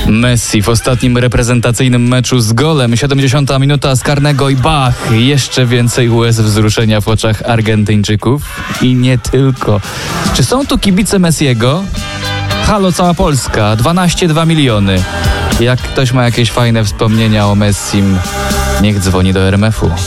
Messi w ostatnim reprezentacyjnym meczu z golem, 70. minuta z karnego i bach, jeszcze więcej łez wzruszenia w oczach Argentyńczyków i nie tylko. Czy są tu kibice Messiego? Halo cała Polska, 12,2 miliony. Jak ktoś ma jakieś fajne wspomnienia o Messim, niech dzwoni do RMF-u.